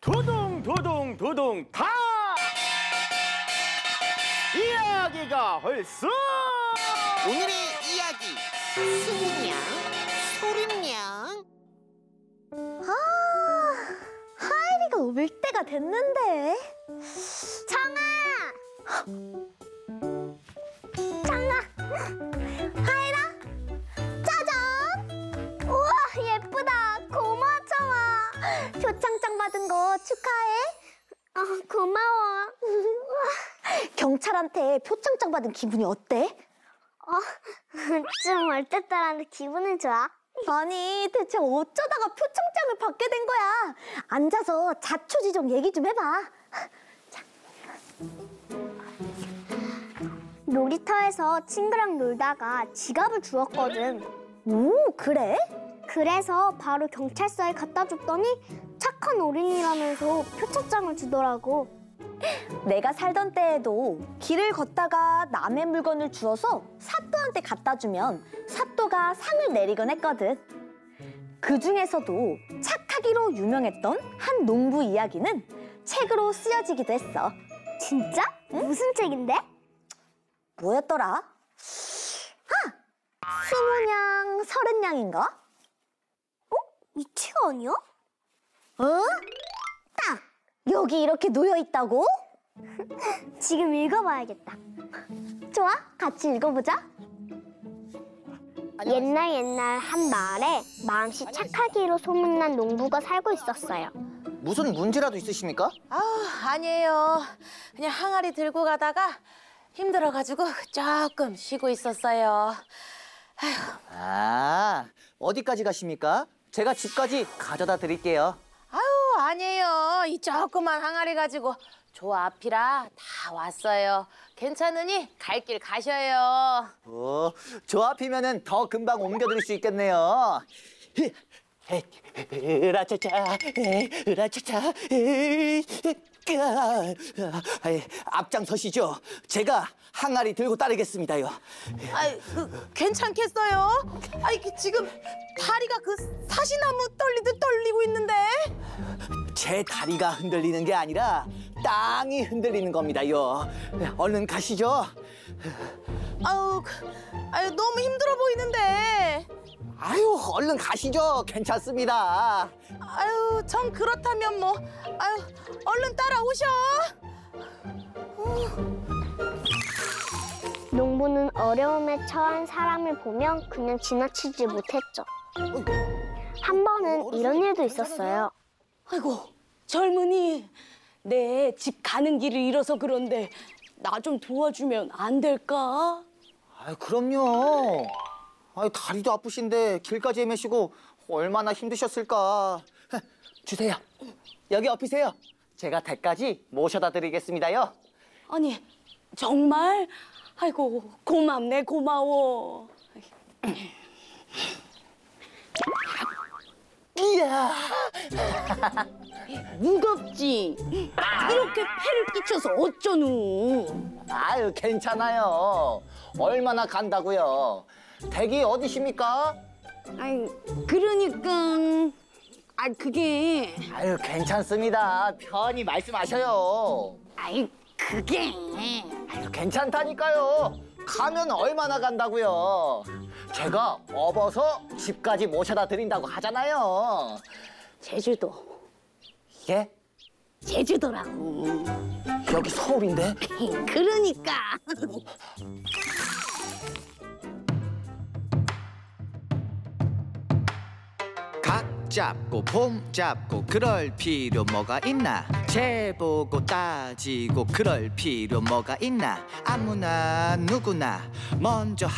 두둥 다 이야기가 헐수. 오늘의 이야기 스무냥 소림냥. 하이리가 올 때가 됐는데. 청아, 하이라, 짜잔. 우와, 예쁘다. 고마워, 청아. 표창장 받은 거 축하해. 고마워. 경찰한테 표창장 받은 기분이 어때? 좀 얼떨떨한데 기분은 좋아. 아니, 대체 어쩌다가 표창장을 받게 된 거야? 앉아서 자초지종 얘기 좀 해봐. 놀이터에서 친구랑 놀다가 지갑을 주웠거든. 오, 그래? 그래서 바로 경찰서에 갖다 줬더니 착한 어린이라면서 표창장을 주더라고. 내가 살던 때에도 길을 걷다가 남의 물건을 주워서 사또한테 갖다 주면 사또가 상을 내리곤 했거든. 그 중에서도 착하기로 유명했던 한 농부 이야기는 책으로 쓰여지기도 했어. 진짜? 무슨 책인데? 뭐였더라? 스무냥 서른냥인가? 이 책 아니야? 딱! 여기 이렇게 놓여 있다고? 지금 읽어봐야겠다. 좋아, 같이 읽어보자. 옛날 한 마을에 마음씨 착하기로 소문난 농부가 살고 있었어요. 무슨 문제라도 있으십니까? 아니에요. 그냥 항아리 들고 가다가 힘들어가지고 조금 쉬고 있었어요. 어디까지 가십니까? 제가 집까지 가져다 드릴게요. 아니에요. 이 조그만 항아리 가지고 저 앞이라 다 왔어요. 괜찮으니 갈 길 가셔요. 저 앞이면은 더 금방 옮겨드릴 수 있겠네요. 으라차차, 으라차차, 앞장서시죠. 제가 항아리 들고 따르겠습니다요. 괜찮겠어요? 지금 다리가 그 사시나무 떨리듯 떨리고 있는데. 제 다리가 흔들리는 게 아니라 땅이 흔들리는 겁니다요. 얼른 가시죠. 너무 힘들어 보이는데. 얼른 가시죠. 괜찮습니다. 전 그렇다면 뭐, 얼른 따라오셔. 농부는 어려움에 처한 사람을 보며 그냥 지나치지 못했죠. 한 번은 이런 일도 있었어요. 아이고, 젊은이. 내 집 가는 길을 잃어서 그런데 나 좀 도와주면 안 될까? 그럼요. 다리도 아프신데 길까지 헤매시고 얼마나 힘드셨을까. 주세요. 여기 엎으세요. 제가 댁까지 모셔다 드리겠습니다요. 아니, 정말? 아이고, 고맙네, 고마워. 이야. 무겁지? 이렇게 패를 끼쳐서 어쩌누? 괜찮아요. 얼마나 간다고요. 댁이 어디십니까? 그러니까... 그게... 괜찮습니다. 편히 말씀하셔요. 그게... 괜찮다니까요. 가면 얼마나 간다고요. 제가 업어서 집까지 모셔다 드린다고 하잖아요. 제주도. 예? 제주도라고. 여기 서울인데? 그러니까. 각 잡고 봄 잡고 그럴 필요 뭐가 있나. 재보고 따지고 그럴 필요 뭐가 있나. 아무나 누구나 먼저